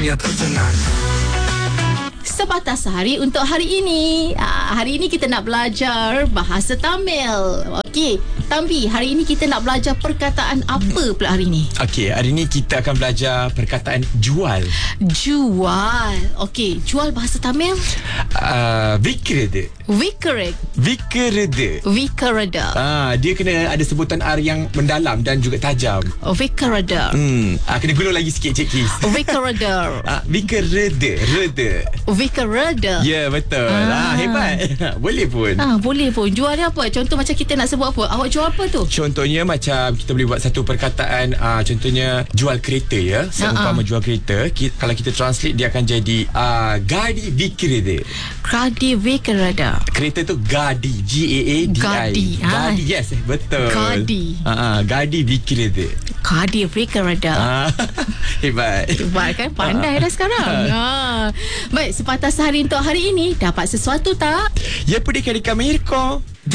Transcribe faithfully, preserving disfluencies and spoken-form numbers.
dunia tercengang. Sepatah Sehari untuk hari ini. Ah, hari ini kita nak belajar bahasa Tamil. Okey, Tambi, hari ini kita nak belajar perkataan apa pula hari ini? Okey, hari ini kita akan belajar perkataan jual. Jual. Okey, jual bahasa Tamil? Uh, Vikrede. Vikrede. Vikrede. Vikrede. Ah, dia kena ada sebutan R yang mendalam dan juga tajam. Vikrede. Hmm, ah, kena gulung lagi sikit Cik Kis. Vikrede. Ah, Vikrede. Rede. Vikrede. Ya, yeah, betul. Ah. ah, hebat. Boleh pun. Ah, boleh pun. Jual dia apa? Contoh macam kita nak sebut apa? Awak jual apa tu? Contohnya macam kita boleh buat satu perkataan, uh, contohnya jual kereta ya. Seumpama uh-uh. jual kereta, kita, kalau kita translate dia akan jadi uh, gadi vikrede. Gadi vikrede. Kereta tu gadi, G A A D I. Gadi. Gadi, yes, betul. Gadi. Ha uh-uh, gadi vikrede. Gadi vikrede. Ah, hebat. Hebat kan? Pandai dah sekarang. Ha. Baik, sepatah sehari untuk hari ini dapat sesuatu tak? Ya, pudi kali kami